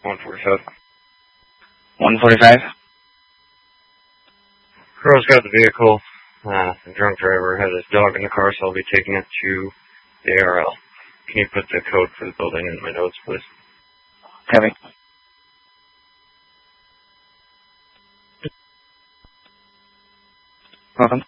145. 145? Crow's got the vehicle. The drunk driver has his dog in the car, so I'll be taking it to the ARL. Can you put the code for the building in my notes, please? Copy. Welcome.